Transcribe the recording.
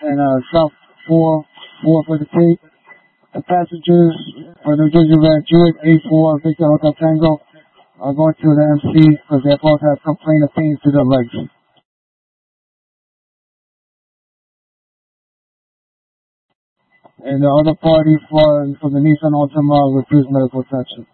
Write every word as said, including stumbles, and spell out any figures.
and uh, shop four, four for the tape. The passengers for New Jersey Red Jewett A four Victor Hotel Tango are going to the M C because they both have complaint of pain to their legs. And the other party for, for the Nissan Altima refused medical attention.